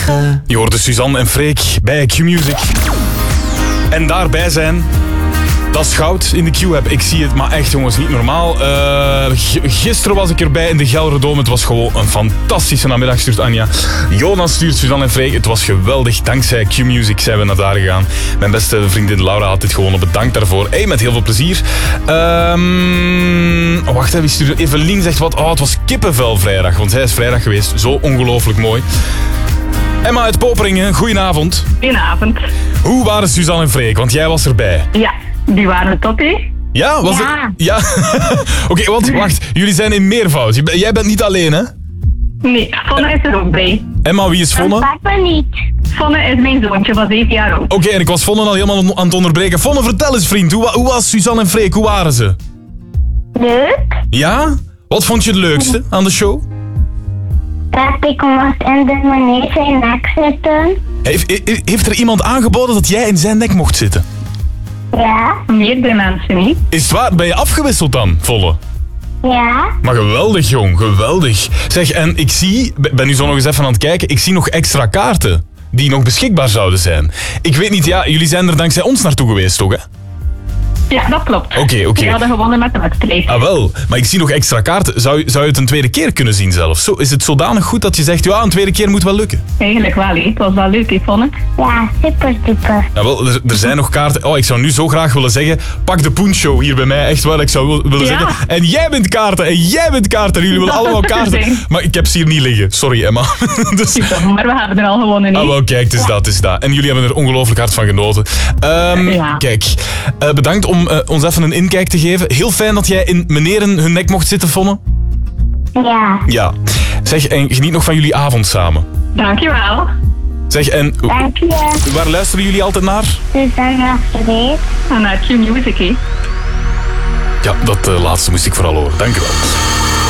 zeggen. Je hoorde Suzanne en Freek bij Q-Music. En daarbij zijn... Dat is goud in de Q-app. Ik zie het, maar echt jongens, niet normaal. Gisteren was ik erbij in de Gelderdoom. Het was gewoon een fantastische namiddag, stuurt Anja. Jonas stuurt Suzanne en Freek. Het was geweldig. Dankzij Q-Music zijn we naar daar gegaan. Mijn beste vriendin Laura had dit gewonnen. Bedankt daarvoor. Hey, met heel veel plezier. Wacht even, wie stuurde? Evelien zegt wat. Oh, het was kippenvel vrijdag. Want zij is vrijdag geweest. Zo ongelooflijk mooi. Emma uit Poperingen, goedenavond. Goedenavond. Hoe waren Suzanne en Freek? Want jij was erbij. Ja, die waren top, hè? Ja? Was Ja. het? Ja. Oké, want wacht. Jullie zijn in meervoud. Jij bent niet alleen, hè? Nee, Vonne is er ook bij. Emma, wie is Vonne? Papa niet. Vonne is mijn zoontje van 7 jaar oud. Oké, en ik was Vonne al helemaal aan het onderbreken. Vonne, vertel eens, vriend. Hoe was Suzanne en Freek? Hoe waren ze? Leuk. Ja? Wat vond je het leukste aan de show? Dat ik mocht in de meneer zijn nek zitten. Heeft er iemand aangeboden dat jij in zijn nek mocht zitten? Ja. Meerdere mensen, niet? Is het waar? Ben je afgewisseld dan, Volle? Ja. Maar geweldig, jong. Geweldig. Zeg, en ik ben nu zo nog eens even aan het kijken, ik zie nog extra kaarten die nog beschikbaar zouden zijn. Ik weet niet, ja, jullie zijn er dankzij ons naartoe geweest, toch, hè? Ja, dat klopt. Oké. Die hadden gewonnen met de wedstrijd. Ah, wel. Maar ik zie nog extra kaarten. Zou je het een tweede keer kunnen zien zelf? Zo, is het zodanig goed dat je zegt, ja, een tweede keer moet wel lukken? Eigenlijk wel, hè? Het was wel leuk, hè, Vonne? Ja, super duper. Ja, wel, er zijn nog kaarten. Oh, ik zou nu zo graag willen zeggen, pak de Poenshow hier bij mij. Echt waar, ik zou willen zeggen. En jij bent kaarten, en jij bent kaarten. Jullie willen Dat allemaal zou kaarten. zijn. Maar ik heb ze hier niet liggen. Sorry, Emma. Dus... Super, maar we hebben er al gewonnen, hè? Ah, wel, kijk, het is dat. En jullie hebben er ongelooflijk hard van genoten. Ja. Kijk, bedankt om ons even een inkijk te geven. Heel fijn dat jij in meneren hun nek mocht zitten, Vonne. Ja. Ja. Zeg, en geniet nog van jullie avond samen. Dankjewel. Zeg, en Dank je. waar luisteren jullie altijd naar? Suzanne Freek. En naar Q-Music, hè? Ja, dat laatste moest ik vooral horen. Dank je wel.